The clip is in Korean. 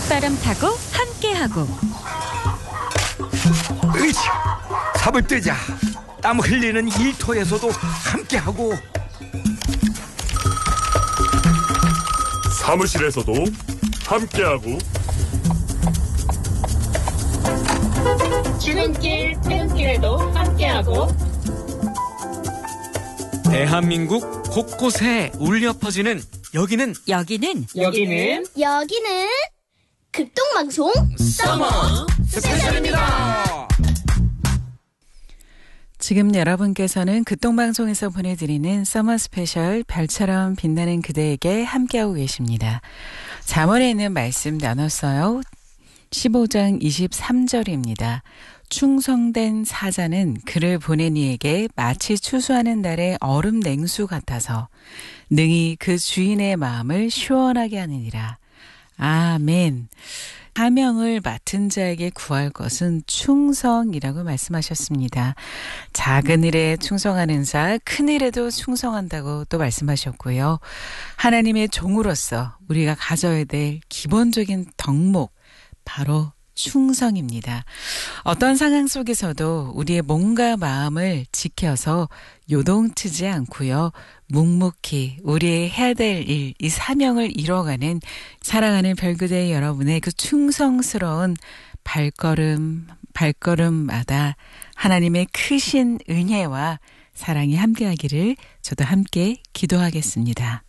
늦바람 타고 함께하고. 으이씨, 삽을 뜨자. 땀 흘리는 일터에서도 함께하고, 사무실에서도 함께하고, 출근길, 퇴근길에도 함께하고, 대한민국 곳곳에 울려 퍼지는 여기는 극동방송 서머 스페셜입니다. 지금 여러분께서는 극동방송에서 보내드리는 서머 스페셜 별처럼 빛나는 그대에게 함께하고 계십니다. 잠언에 있는 말씀 나눴어요. 15장 23절입니다. 충성된 사자는 그를 보낸 이에게 마치 추수하는 날의 얼음 냉수 같아서 능히 그 주인의 마음을 시원하게 하느니라. 아멘. 사명을 맡은 자에게 구할 것은 충성이라고 말씀하셨습니다. 작은 일에 충성하는 자, 큰 일에도 충성한다고 또 말씀하셨고요. 하나님의 종으로서 우리가 가져야 될 기본적인 덕목, 바로 충성입니다. 어떤 상황 속에서도 우리의 몸과 마음을 지켜서 요동치지 않고요. 묵묵히 우리의 해야 될 일, 이 사명을 이뤄가는 사랑하는 별그대 여러분의 그 충성스러운 발걸음마다 하나님의 크신 은혜와 사랑이 함께하기를 저도 함께 기도하겠습니다.